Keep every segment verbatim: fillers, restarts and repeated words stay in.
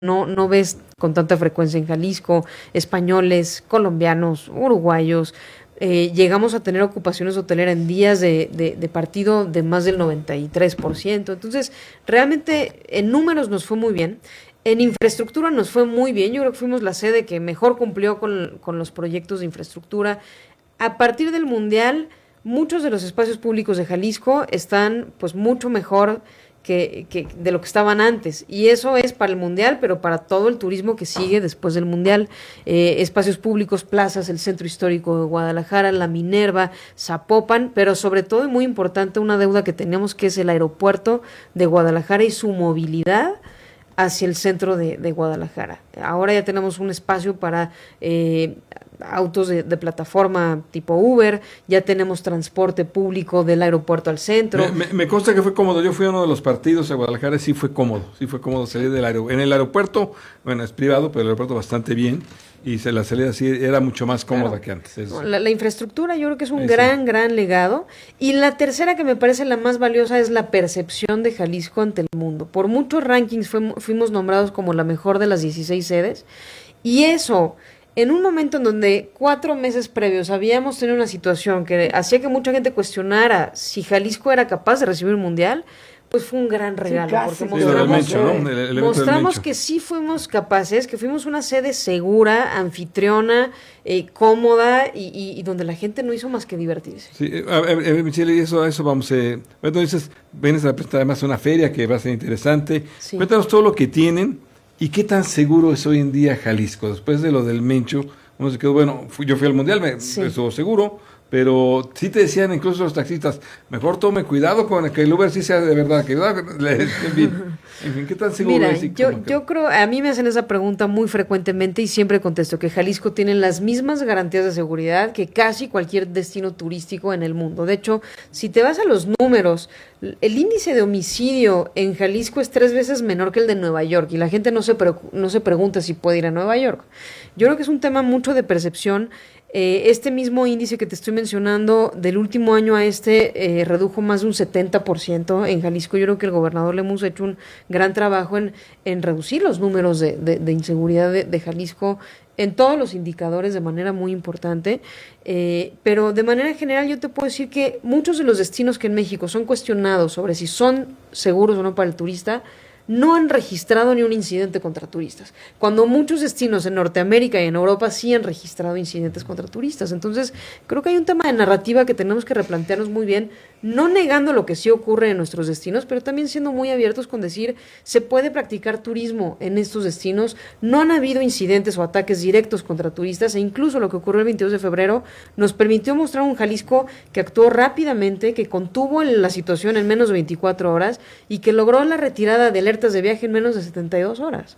no, no ves con tanta frecuencia en Jalisco, españoles, colombianos, uruguayos. Eh, llegamos a tener ocupaciones hoteleras en días de, de, de partido de más del noventa y tres por ciento. Entonces, realmente en números nos fue muy bien. En infraestructura nos fue muy bien. Yo creo que fuimos la sede que mejor cumplió con, con los proyectos de infraestructura. A partir del Mundial, muchos de los espacios públicos de Jalisco están pues mucho mejor Que, que de lo que estaban antes, y eso es para el Mundial, pero para todo el turismo que sigue después del Mundial. Eh, espacios públicos, plazas, el Centro Histórico de Guadalajara, la Minerva, Zapopan, pero sobre todo, y muy importante, una deuda que tenemos, que es el aeropuerto de Guadalajara y su movilidad hacia el centro de, de Guadalajara. Ahora ya tenemos un espacio para eh, autos de, de plataforma tipo Uber, ya tenemos transporte público del aeropuerto al centro. Me, me, me consta que fue cómodo. Yo fui a uno de los partidos a Guadalajara, sí fue cómodo, sí fue cómodo salir del aeropuerto. En el aeropuerto, bueno, es privado, pero el aeropuerto bastante bien, y se la salida sí era mucho más cómoda claro. que antes. No, la, la infraestructura yo creo que es un sí, gran, sí. gran legado. Y la tercera, que me parece la más valiosa, es la percepción de Jalisco ante el mundo. Por muchos rankings fuimos, fuimos nombrados como la mejor de las dieciséis sedes, y eso, en un momento en donde cuatro meses previos habíamos tenido una situación que hacía que mucha gente cuestionara si Jalisco era capaz de recibir un mundial, pues fue un gran regalo. Sí, porque mostramos, Mencho, ¿no? el, el mostramos que sí fuimos capaces, que fuimos una sede segura, anfitriona, eh, cómoda, y, y, y donde la gente no hizo más que divertirse. Sí, a ver, Michelle, eso, eso vamos. Eh, bueno, dices, vienes a presentar además una feria que va a ser interesante. Sí. Cuéntanos todo lo que tienen. ¿Y qué tan seguro es hoy en día Jalisco? Después de lo del Mencho, uno se quedó, bueno, fui, yo fui al Mundial, me sí. estuvo seguro, pero sí te decían incluso los taxistas, mejor tome cuidado con que el Uber sí sea de verdad, que en fin, en fin, ¿qué tan seguro Mira, es? Yo, yo creo, a mí me hacen esa pregunta muy frecuentemente y siempre contesto que Jalisco tiene las mismas garantías de seguridad que casi cualquier destino turístico en el mundo. De hecho, si te vas a los números, el índice de homicidio en Jalisco es tres veces menor que el de Nueva York, y la gente no se, no se pregunta si puede ir a Nueva York. Yo creo que es un tema mucho de percepción. Eh, este mismo índice que te estoy mencionando, del último año a este, eh, redujo más de un setenta por ciento en Jalisco. Yo creo que el gobernador le hemos hecho un gran trabajo en, en reducir los números de, de, de inseguridad de, de Jalisco en todos los indicadores de manera muy importante, eh, pero de manera general yo te puedo decir que muchos de los destinos que en México son cuestionados sobre si son seguros o no para el turista, no han registrado ni un incidente contra turistas, cuando muchos destinos en Norteamérica y en Europa sí han registrado incidentes contra turistas. Entonces, creo que hay un tema de narrativa que tenemos que replantearnos muy bien, no negando lo que sí ocurre en nuestros destinos, pero también siendo muy abiertos con decir, se puede practicar turismo en estos destinos, no han habido incidentes o ataques directos contra turistas, e incluso lo que ocurrió el veintidós de febrero nos permitió mostrar un Jalisco que actuó rápidamente, que contuvo la situación en menos de veinticuatro horas y que logró la retirada de alertas de viaje en menos de setenta y dos horas.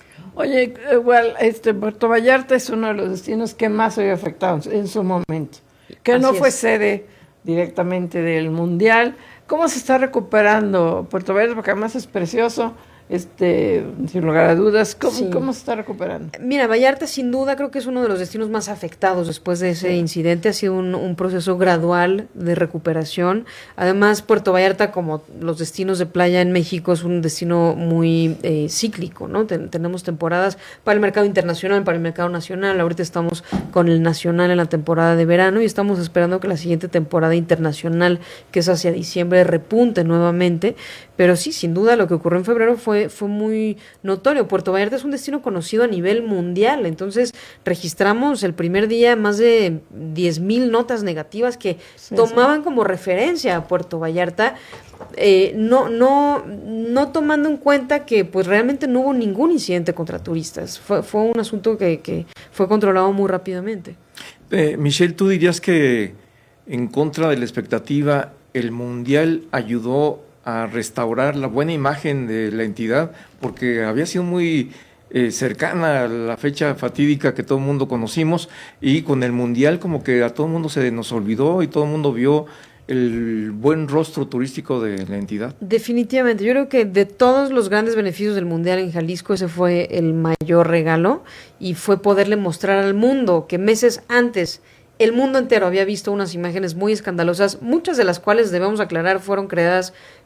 Oye, igual, este Puerto Vallarta es uno de los destinos que más se había afectado en su momento, que Así no fue es. sede directamente del Mundial. ¿Cómo se está recuperando Puerto Vallarta? Porque además es precioso, este, sin lugar a dudas. ¿Cómo, sí. ¿Cómo se está recuperando? Mira, Vallarta sin duda creo que es uno de los destinos más afectados después de ese sí. incidente. Ha sido un, un proceso gradual de recuperación. Además, Puerto Vallarta, como los destinos de playa en México, es un destino muy eh, cíclico, ¿no? Ten, tenemos temporadas para el mercado internacional, para el mercado nacional. Ahorita estamos con el nacional en la temporada de verano y estamos esperando que la siguiente temporada internacional, que es hacia diciembre, repunte nuevamente. Pero sí, sin duda, lo que ocurrió en febrero fue fue muy notorio. Puerto Vallarta es un destino conocido a nivel mundial, entonces registramos el primer día más de diez mil notas negativas que sí, tomaban sí. como referencia a Puerto Vallarta, eh, no, no, no tomando en cuenta que pues realmente no hubo ningún incidente contra turistas. Fue, fue un asunto que, que fue controlado muy rápidamente. Eh, Michelle, ¿tú dirías que en contra de la expectativa el Mundial ayudó a restaurar la buena imagen de la entidad, porque había sido muy eh, cercana a la fecha fatídica que todo el mundo conocimos, y con el Mundial como que a todo el mundo se nos olvidó y todo el mundo vio el buen rostro turístico de la entidad? Definitivamente, yo creo que de todos los grandes beneficios del Mundial en Jalisco, ese fue el mayor regalo, y fue poderle mostrar al mundo que meses antes el mundo entero había visto unas imágenes muy escandalosas, muchas de las cuales, debemos aclarar, fueron creadas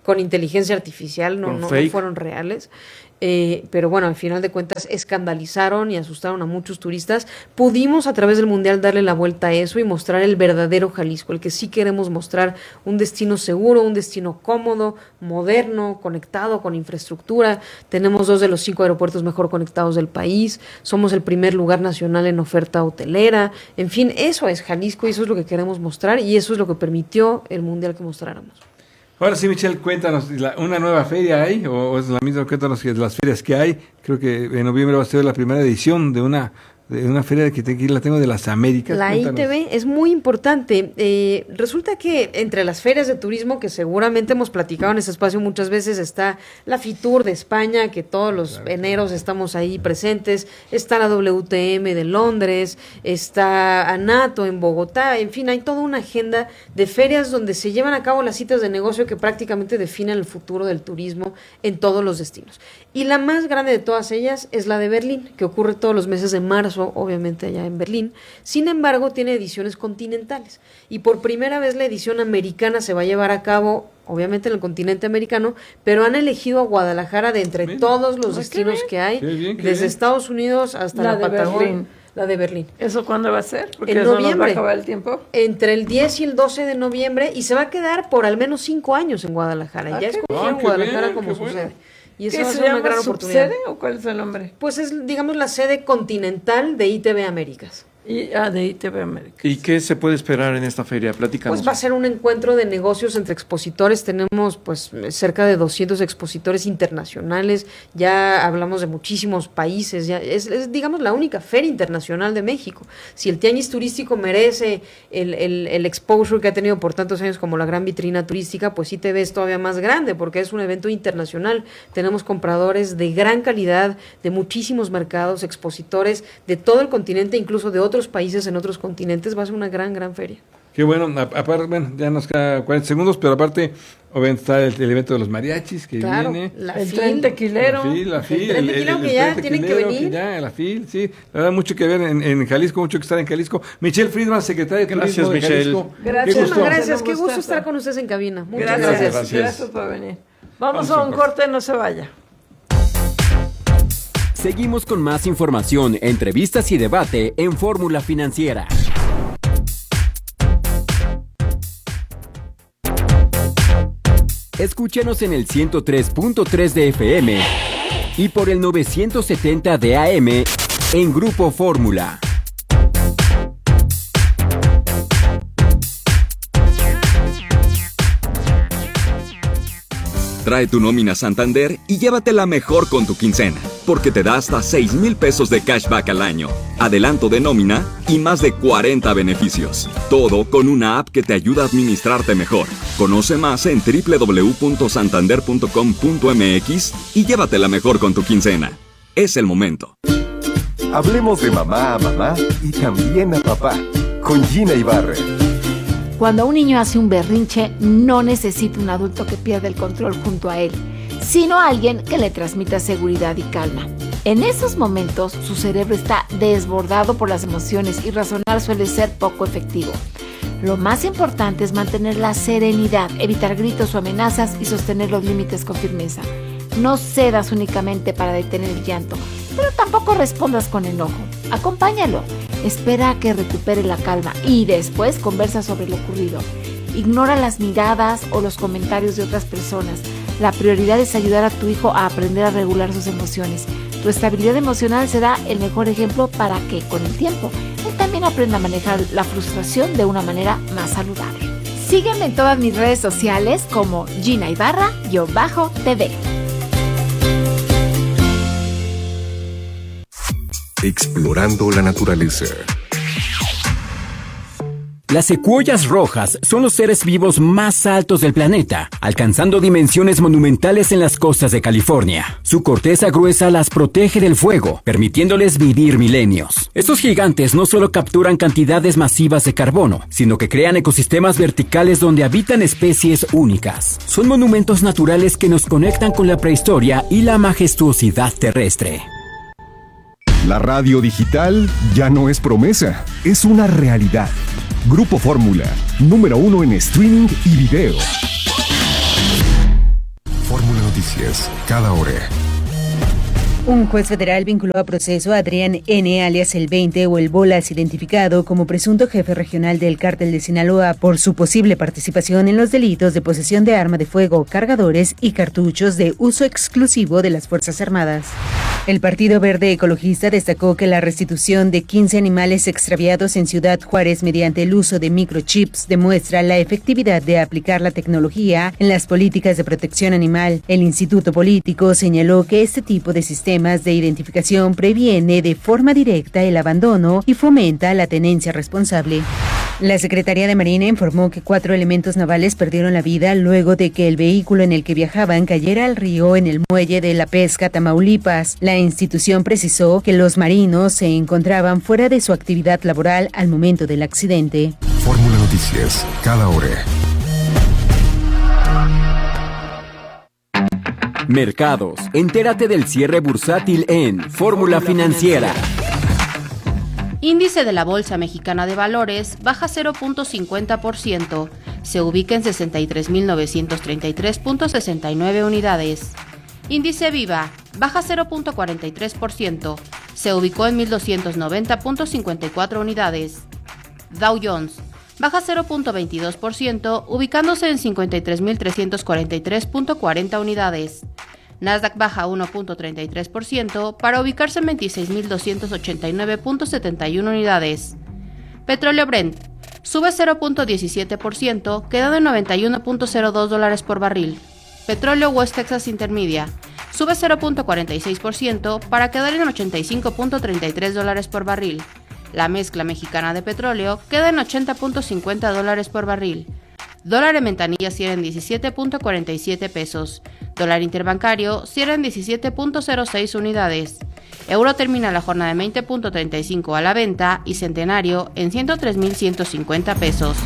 con inteligencia artificial, no, no, no fueron reales. Eh, pero bueno, al final de cuentas escandalizaron y asustaron a muchos turistas. Pudimos a través del Mundial darle la vuelta a eso y mostrar el verdadero Jalisco, el que sí queremos mostrar, un destino seguro, un destino cómodo, moderno, conectado con infraestructura. Tenemos dos de los cinco aeropuertos mejor conectados del país, somos el primer lugar nacional en oferta hotelera. En fin, eso es Jalisco y eso es lo que queremos mostrar y eso es lo que permitió el Mundial que mostráramos. Ahora sí, Michelle, cuéntanos, ¿una nueva feria hay o es la misma? Cuéntanos de las ferias que hay. Creo que en noviembre va a ser la primera edición de una de una feria que te, la tengo de las Américas. La Cuéntanos. I T B es muy importante. Eh, resulta que entre las ferias de turismo, que seguramente hemos platicado en este espacio muchas veces, está la FITUR de España, que todos los claro, eneros estamos ahí presentes, está la W T M de Londres, está ANATO en Bogotá, en fin, hay toda una agenda de ferias donde se llevan a cabo las citas de negocio que prácticamente definen el futuro del turismo en todos los destinos. Y la más grande de todas ellas es la de Berlín, que ocurre todos los meses de marzo, obviamente allá en Berlín. Sin embargo, tiene ediciones continentales y por primera vez la edición americana se va a llevar a cabo obviamente en el continente americano, pero han elegido a Guadalajara de entre bien. todos los destinos que hay, bien, desde bien. Estados Unidos hasta la, la Patagonia. La de Berlín. ¿Eso cuándo va a ser? Porque en eso noviembre. Nos va a acabar el tiempo. Entre el diez y el doce de noviembre y se va a quedar por al menos cinco años en Guadalajara. Ah, ya escogieron ah, Guadalajara bien, como su sede. Y eso ¿Qué va a se ser llama una gran oportunidad. ¿Subsede o cuál es el nombre? Pues es, digamos, la sede continental de I T B Américas. Y, ah, de I T B Américas. ¿Y qué se puede esperar en esta feria? Platícanos. Pues va a ser un encuentro de negocios entre expositores. Tenemos pues cerca de doscientos expositores internacionales. Ya hablamos de muchísimos países. Ya es, es digamos, la única feria internacional de México. Si el tianguis turístico merece el, el, el exposure que ha tenido por tantos años como la gran vitrina turística, pues I T B es todavía más grande porque es un evento internacional. Tenemos compradores de gran calidad, de muchísimos mercados, expositores de todo el continente, incluso de otros países en otros continentes. Va a ser una gran, gran feria. Qué bueno. Aparte, bueno, ya nos queda cuarenta segundos, pero aparte, obviamente está el, el evento de los mariachis que claro, viene. La el FIL, tren tequilero. La FIL, la FIL. El tren tequilero que ya tienen que venir. Que ya, la FIL, sí. La verdad, mucho que ver en, en Jalisco, mucho que estar en Jalisco. Michelle Friedman, secretaria de Gracias, Turismo de Michelle. Jalisco. Gracias. Qué gusto. Gracias, qué gusto estar con ustedes en cabina. Muchas gracias. gracias. Gracias, gracias por venir. Vamos, Vamos a un corte, corte, no se vaya. Seguimos con más información, entrevistas y debate en Fórmula Financiera. Escúchanos en el ciento tres punto tres de F M y por el novecientos setenta de A M en Grupo Fórmula. Trae tu nómina Santander y llévatela mejor con tu quincena, porque te da hasta seis mil pesos de cashback al año, adelanto de nómina y más de cuarenta beneficios. Todo con una app que te ayuda a administrarte mejor. Conoce más en doble u doble u doble u punto santander punto com punto m x y llévatela mejor con tu quincena. Es el momento. Hablemos de mamá a mamá y también a papá, con Gina Ibarra. Cuando un niño hace un berrinche, no necesita un adulto que pierda el control junto a él, sino alguien que le transmita seguridad y calma. En esos momentos, su cerebro está desbordado por las emociones y razonar suele ser poco efectivo. Lo más importante es mantener la serenidad, evitar gritos o amenazas y sostener los límites con firmeza. No cedas únicamente para detener el llanto, pero tampoco respondas con enojo. Acompáñalo. Espera a que recupere la calma y después conversa sobre lo ocurrido. Ignora las miradas o los comentarios de otras personas. La prioridad es ayudar a tu hijo a aprender a regular sus emociones. Tu estabilidad emocional será el mejor ejemplo para que, con el tiempo, él también aprenda a manejar la frustración de una manera más saludable. Sígueme en todas mis redes sociales como Gina Ibarra-T V. Explorando la naturaleza. Las secuoyas rojas son los seres vivos más altos del planeta, alcanzando dimensiones monumentales en las costas de California. Su corteza gruesa las protege del fuego, permitiéndoles vivir milenios. Estos gigantes no solo capturan cantidades masivas de carbono, sino que crean ecosistemas verticales donde habitan especies únicas. Son monumentos naturales que nos conectan con la prehistoria y la majestuosidad terrestre. La radio digital ya no es promesa, es una realidad. Grupo Fórmula, número uno en streaming y video. Noticias, cada hora. Un juez federal vinculó a proceso a Adrián N., alias El veinte o El Bolas, identificado como presunto jefe regional del Cártel de Sinaloa por su posible participación en los delitos de posesión de arma de fuego, cargadores y cartuchos de uso exclusivo de las Fuerzas Armadas. El Partido Verde Ecologista destacó que la restitución de quince animales extraviados en Ciudad Juárez mediante el uso de microchips demuestra la efectividad de aplicar la tecnología en las políticas de protección animal. El Instituto Político señaló que este tipo de sistemas de identificación previene de forma directa el abandono y fomenta la tenencia responsable. La Secretaría de Marina informó que cuatro elementos navales perdieron la vida luego de que el vehículo en el que viajaban cayera al río en el muelle de La Pesca, Tamaulipas. La institución precisó que los marinos se encontraban fuera de su actividad laboral al momento del accidente. Fórmula Noticias, cada hora. Mercados. Entérate del cierre bursátil en Fórmula Financiera. Índice de la Bolsa Mexicana de Valores baja cero punto cincuenta por ciento. Se ubica en sesenta y tres mil novecientos treinta y tres punto sesenta y nueve unidades. Índice Viva baja cero punto cuarenta y tres por ciento. Se ubicó en mil doscientos noventa punto cincuenta y cuatro unidades. Dow Jones baja cero punto veintidós por ciento, ubicándose en cincuenta y tres mil trescientos cuarenta y tres punto cuarenta unidades. Nasdaq baja uno punto treinta y tres por ciento para ubicarse en veintiséis mil doscientos ochenta y nueve punto setenta y uno unidades. Petróleo Brent sube cero punto diecisiete por ciento, quedando en noventa y uno punto cero dos dólares por barril. Petróleo West Texas Intermedia sube cero punto cuarenta y seis por ciento para quedar en ochenta y cinco punto treinta y tres dólares por barril. La mezcla mexicana de petróleo queda en ochenta punto cincuenta dólares por barril. Dólar en ventanilla cierra en diecisiete punto cuarenta y siete pesos. Dólar interbancario cierra en diecisiete punto cero seis unidades. Euro termina la jornada en veinte punto treinta y cinco a la venta y Centenario en ciento tres mil ciento cincuenta pesos.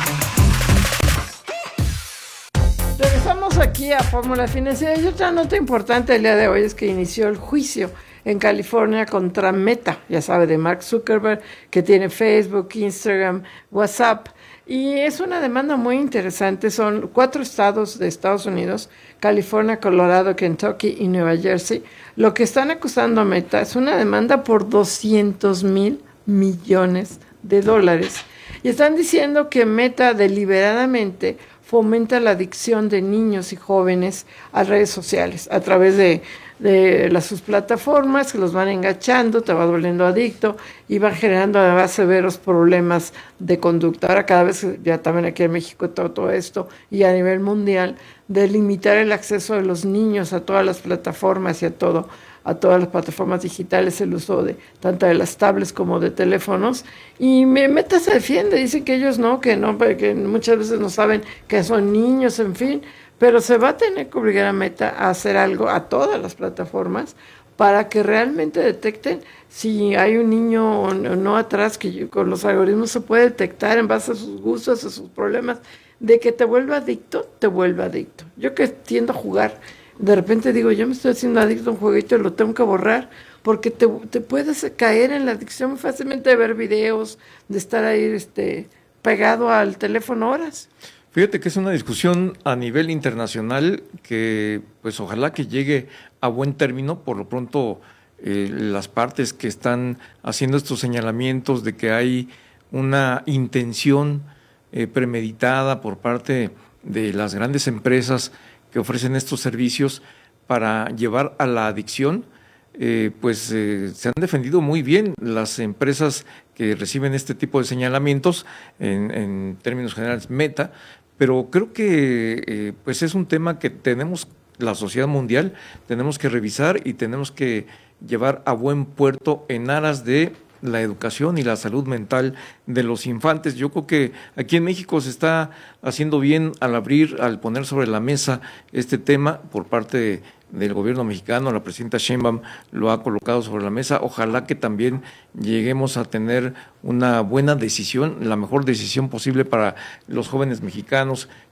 Regresamos aquí a Fórmula Financiera y otra nota importante el día de hoy es que inició el juicio en California contra Meta, ya sabe, de Mark Zuckerberg, que tiene Facebook, Instagram, WhatsApp. Y es una demanda muy interesante. Son cuatro estados de Estados Unidos, California, Colorado, Kentucky y Nueva Jersey. Lo que están acusando a Meta es una demanda por doscientos mil millones de dólares. Y están diciendo que Meta deliberadamente fomenta la adicción de niños y jóvenes a redes sociales a través de, de las, sus plataformas, que los van enganchando, te vas volviendo adicto y van generando además severos problemas de conducta. Ahora cada vez, ya también aquí en México todo, todo esto y a nivel mundial, de limitar el acceso de los niños a todas las plataformas y a todo, a todas las plataformas digitales, el uso de tanto de las tablets como de teléfonos. Y Meta se defiende, dicen que ellos no, que no, que muchas veces no saben que son niños, en fin, pero se va a tener que obligar a Meta a hacer algo a todas las plataformas para que realmente detecten si hay un niño o no atrás, que con los algoritmos se puede detectar en base a sus gustos, a sus problemas, de que te vuelva adicto, te vuelva adicto. Yo que tiendo a jugar, de repente digo, yo me estoy haciendo adicto a un jueguito y lo tengo que borrar, porque te, te puedes caer en la adicción muy fácilmente de ver videos, de estar ahí este, pegado al teléfono horas. Fíjate que es una discusión a nivel internacional que pues ojalá que llegue a buen término. Por lo pronto eh, las partes que están haciendo estos señalamientos de que hay una intención eh, premeditada por parte de las grandes empresas que ofrecen estos servicios para llevar a la adicción, eh, pues eh, se han defendido muy bien las empresas que reciben este tipo de señalamientos, en, en términos generales Meta, pero creo que eh, pues es un tema que tenemos, la sociedad mundial, tenemos que revisar y tenemos que llevar a buen puerto en aras de la educación y la salud mental de los infantes. Yo creo que aquí en México se está haciendo bien al abrir, al poner sobre la mesa este tema por parte de, del gobierno mexicano. La presidenta Sheinbaum lo ha colocado sobre la mesa. Ojalá que también lleguemos a tener una buena decisión, la mejor decisión posible para los jóvenes mexicanos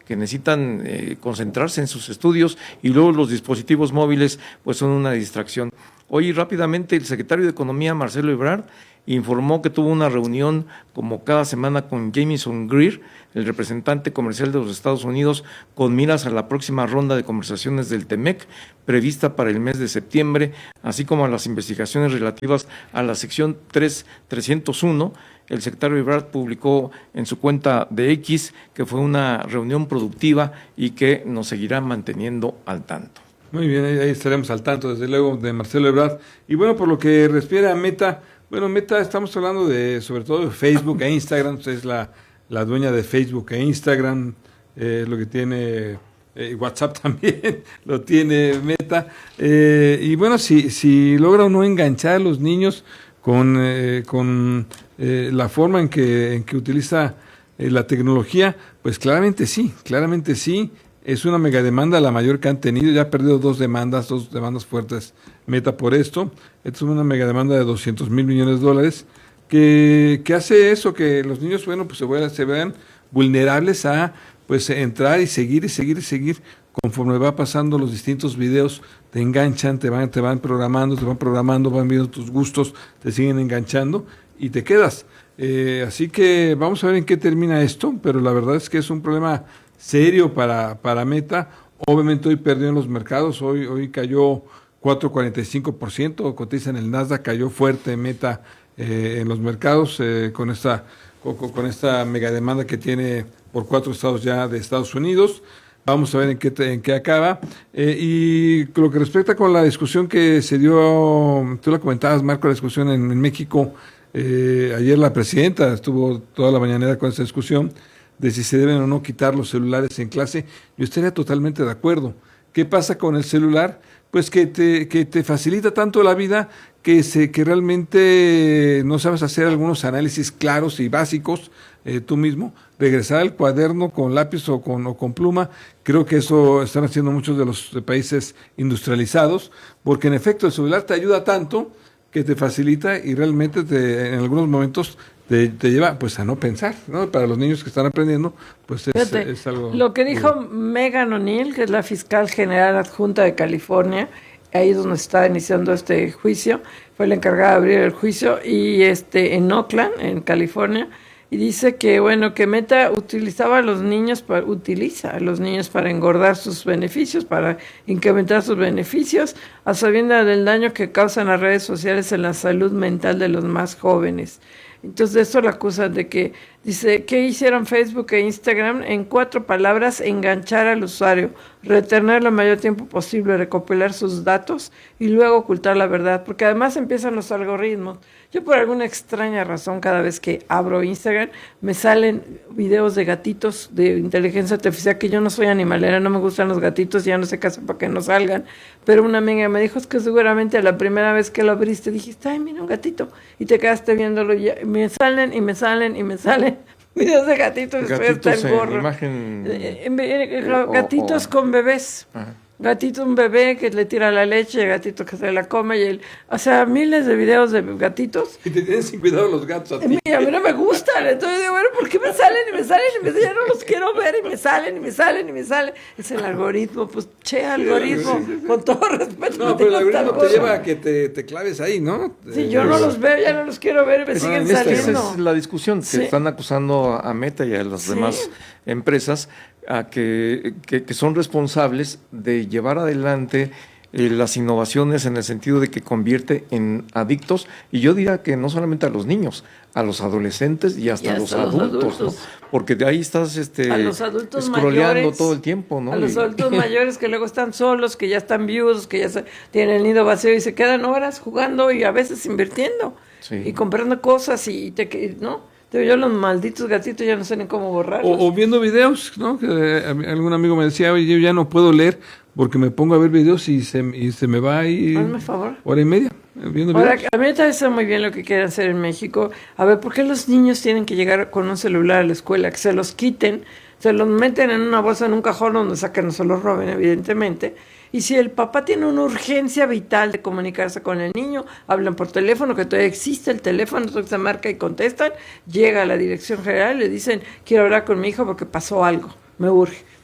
que necesitan eh, concentrarse en sus estudios y luego los dispositivos móviles pues son una distracción. Hoy rápidamente el secretario de Economía, Marcelo Ebrard, informó que tuvo una reunión como cada semana con Jamieson Greer, el representante comercial de los Estados Unidos, con miras a la próxima ronda de conversaciones del T M E C, prevista para el mes de septiembre, así como a las investigaciones relativas a la sección tres trescientos uno. El secretario Ebrard publicó en su cuenta de X que fue una reunión productiva y que nos seguirá manteniendo al tanto. Muy bien, ahí estaremos al tanto, desde luego, de Marcelo Ebrard. Y bueno, por lo que refiere a Meta, bueno, Meta, estamos hablando de, sobre todo de Facebook e Instagram. Usted es la, la dueña de Facebook e Instagram, eh, lo que tiene eh, WhatsApp también, lo tiene Meta. Eh, y bueno, si, si logra uno enganchar a los niños con, eh, con eh, la forma en que, en que utiliza eh, la tecnología, pues claramente sí, claramente sí. Es una mega demanda, la mayor que han tenido. Ya ha perdido dos demandas, dos demandas fuertes Meta por esto. Esta es una mega demanda de doscientos mil millones de dólares que, que hace eso, que los niños, bueno, pues se, vean, se vean vulnerables a pues entrar y seguir y seguir y seguir. Conforme va pasando los distintos videos, te enganchan, te van, te van programando, te van programando, van viendo tus gustos, te siguen enganchando y te quedas. Eh, así que vamos a ver en qué termina esto, pero la verdad es que es un problema serio para, para Meta. Obviamente hoy perdió en los mercados, hoy, hoy cayó cuatro coma cuarenta y cinco por ciento, cotiza en el Nasdaq, cayó fuerte Meta eh, en los mercados eh, con esta con, con esta mega demanda que tiene por cuatro estados ya de Estados Unidos. Vamos a ver en qué, te, en qué acaba. Eh, y lo que respecta con la discusión que se dio, tú la comentabas, Marco, la discusión en, en México, eh, ayer la presidenta estuvo toda la mañanera con esta discusión de si se deben o no quitar los celulares en clase. Yo estaría totalmente de acuerdo. ¿Qué pasa con el celular? Pues que te, que te facilita tanto la vida que, se, que realmente no sabes hacer algunos análisis claros y básicos eh, tú mismo. Regresar al cuaderno con lápiz o con, o con pluma, creo que eso están haciendo muchos de los países industrializados, porque en efecto el celular te ayuda tanto que te facilita y realmente te, en algunos momentos te, te lleva pues a no pensar, ¿no? Para los niños que están aprendiendo, pues es, Fíjate, es algo... Lo que dijo Megan O'Neill, que es la fiscal general adjunta de California, ahí es donde está iniciando este juicio, fue la encargada de abrir el juicio, y este en Oakland, en California, y dice que, bueno, que Meta utilizaba a los niños, para, utiliza a los niños para engordar sus beneficios, para incrementar sus beneficios, a sabiendas del daño que causan las redes sociales en la salud mental de los más jóvenes. Entonces, de esto la acusan de que, dice, ¿qué hicieron Facebook e Instagram? En cuatro palabras, enganchar al usuario, retener lo mayor tiempo posible, recopilar sus datos y luego ocultar la verdad, porque además empiezan los algoritmos. Yo por alguna extraña razón, cada vez que abro Instagram, me salen videos de gatitos de inteligencia artificial, que yo no soy animalera, no me gustan los gatitos, ya no sé qué hacer para que no salgan, pero una amiga me dijo, es que seguramente la primera vez que lo abriste dijiste, ay, mira un gatito, y te quedaste viéndolo, y me salen y me salen y me salen videos de gatitos, gatitos el gorro. En imagen, eh, eh, gatitos o, o, con bebés. Ajá. Gatito, un bebé que le tira la leche, gatito que se la come, y el, o sea, miles de videos de gatitos. Y te tienen sin cuidado los gatos a ti. Y a mí no me gustan, entonces digo, bueno, ¿por qué me salen y me salen y me salen? Ya no los quiero ver y me salen y me salen y me salen. Es el algoritmo, pues, che, algoritmo, sí, sí, sí. Con todo respeto. No, pero el algoritmo te lleva a que te, te claves ahí, ¿no? Si sí, yo no los veo, ya no los quiero ver y me ah, siguen esta, saliendo. Esa es la discusión, que sí. Están acusando a Meta y a las sí. demás empresas a que, que, que son responsables de llevar adelante eh, las innovaciones en el sentido de que convierte en adictos, y yo diría que no solamente a los niños, a los adolescentes y hasta, y hasta los, los adultos, adultos. ¿no? Porque de ahí estás este, a los adultos scrolleando mayores, todo el tiempo, ¿no? A los adultos mayores que luego están solos, que ya están viudos, que ya se, tienen el nido vacío y se quedan horas jugando y a veces invirtiendo sí. y comprando cosas y te, ¿no? Yo los malditos gatitos ya no sé ni cómo borrarlos. O, o viendo videos, ¿no? Que eh, algún amigo me decía, oye, yo ya no puedo leer porque me pongo a ver videos y se, y se me va ahí Hazme favor. hora y media viendo Ahora, videos. A mí me parece muy bien lo que quieren hacer en México. A ver, ¿por qué los niños tienen que llegar con un celular a la escuela? Que se los quiten, se los meten en una bolsa, en un cajón donde saquen, no se los roben, evidentemente. Y si el papá tiene una urgencia vital de comunicarse con el niño, hablan por teléfono, que todavía existe el teléfono, entonces se marca y contestan, llega a la dirección general y le dicen, quiero hablar con mi hijo porque pasó algo, me urge.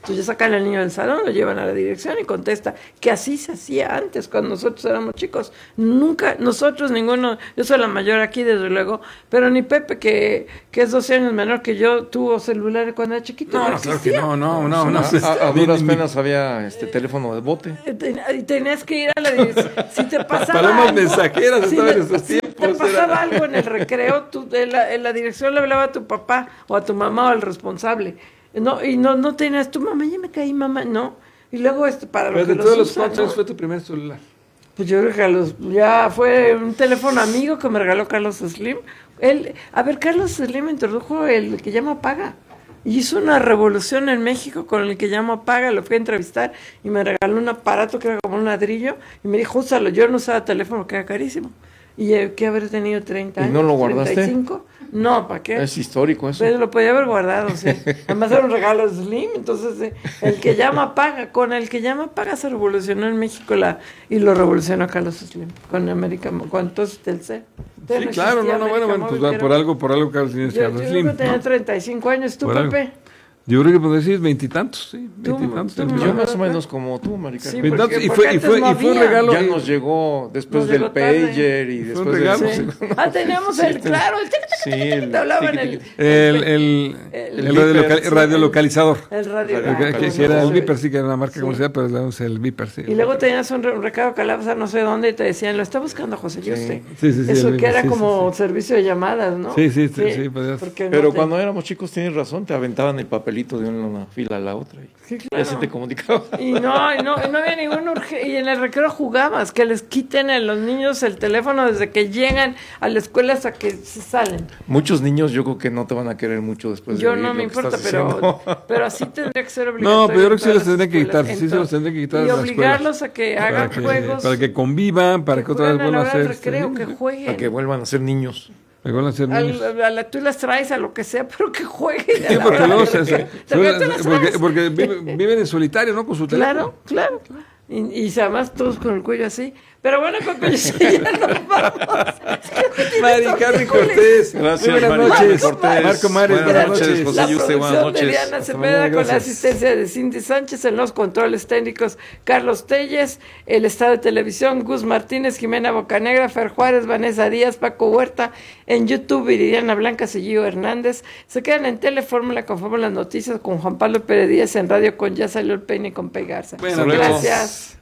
Entonces ya sacan al niño del salón, lo llevan a la dirección y contesta, que así se hacía antes, cuando nosotros éramos chicos. Nunca, nosotros, ninguno, yo soy la mayor aquí, desde luego, pero ni Pepe, que, que es doce años menor que yo, tuvo celular cuando era chiquito. No, no, claro que no, no, no. no, a, a, a duras penas había este teléfono de bote. Y tenías que ir a la dirección. Si te pasaba Palomas algo, mensajeras si estaban te, en esos si tiempos. te pasaba era... algo en el recreo, tú, en, la, en la dirección le hablaba a tu papá o a tu mamá o al responsable. No, y no, no tenías, tu mamá, ya me caí, mamá, no. Y luego, este, para Pero lo que de todos los usan, cuatro ¿no? fue tu primer celular. Pues yo creo que a los, ya fue un teléfono amigo que me regaló Carlos Slim. Él, a ver, Carlos Slim introdujo el que llama Paga. Y hizo una revolución en México con el que llama Paga. Lo fui a entrevistar y me regaló un aparato que era como un ladrillo. Y me dijo, úsalo. Yo no usaba teléfono, que era carísimo. Y eh, que haber tenido treinta años. ¿Y no lo guardaste? treinta y cinco. No, ¿para qué? Es histórico eso. Pero lo podía haber guardado, sí. Además era un regalo Slim, entonces eh, el que llama paga, con el que llama paga se revolucionó en México la y lo revolucionó Carlos Slim, con América, con entonces Telcel. Sí, claro, no, no, bueno, bueno, pues Móvil, por algo, por algo Carlos Slim. Yo, yo Slim, creo que tenía ¿no? treinta y cinco años, ¿tú, Por Pepe? algo. Yo creo que podés decir veintitantos, sí, veintitantos. tú, Yo más o menos como tú, Maricarmen. Sí, porque, y, porque fue, y, fue, no y fue un había. regalo. Ya nos llegó después Nos del llegó tarde. pager y Fue después un regalo. del... Sí. Ah, teníamos el, claro, el tic, tic, Sí, tic, tic, el te hablaban tic, el, tic, tic. El, el, el, el el radio Viper, local- sí. radiolocalizador. el radio. Que, que- que ah, si era no, el sí. Viper, sí, que era una marca Sí. comercial, pero le el Viper, sí. Y luego tenías un, re- un recado que hablabas a no sé dónde y te decían, lo está buscando José Yuste. Sí, sí, sí, Eso el que mismo, era sí, como sí, servicio de llamadas, ¿no? Sí, sí, sí, sí, podías- porque no Pero te- cuando éramos chicos, tienes razón, te aventaban el papelito de una fila a la otra y, Sí, y claro. así te comunicabas. Y no, y no, y no había ningún urge- y en el recreo jugabas, que les quiten a los niños el teléfono desde que llegan a la escuela hasta que se salen. Muchos niños yo creo que no te van a querer mucho después de Yo oír no lo me que importa, estás pero, diciendo. pero así tendría que ser obligatorio. No, pero yo creo que sí en los todas tendrían que las quitar, sí, sí escuelas. los tendrían que quitar Y de las obligarlos escuelas. a que Para hagan que, juegos. para que convivan, para que otra vez jueguen a vuelvan a la hora del ser. recreo, sí, que Para jueguen. que vuelvan a ser niños. que vuelvan a ser niños. Al- a la, tú las traes a lo que sea, pero que jueguen. a Sí, la porque hora luego del se, recreo. se- También tú las porque, traes. porque viven, viven en solitario, ¿no? Con su teléfono. Claro, claro. Y, y además todos con el cuello así. Pero bueno, Pepe, ya nos vamos. Mari Carmen Cortés. Gracias, Muy buenas Mari noches. Carmen Cortés. Marco Mares, Buenas buenas noches, noches. José La Yuste, buenas producción de noches. Diana Hasta Cepeda mañana, con la gracias. asistencia de Cindy Sánchez, en los controles técnicos Carlos Telles, el estado de televisión Gus Martínez, Jimena Bocanegra, Fer Juárez, Vanessa Díaz, Paco Huerta, en YouTube Viridiana Blanca, Seguillo Hernández. Se quedan en Telefórmula con Fórmula Noticias con Juan Pablo Pérez Díaz, en Radio con Ya Salió el Peine con Pegarza. Bueno, Gracias.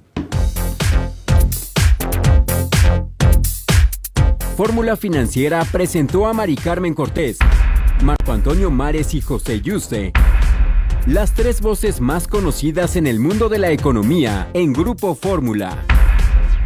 Fórmula Financiera presentó a Mari Carmen Cortés, Marco Antonio Mares y José Yuste, las tres voces más conocidas en el mundo de la economía en Grupo Fórmula.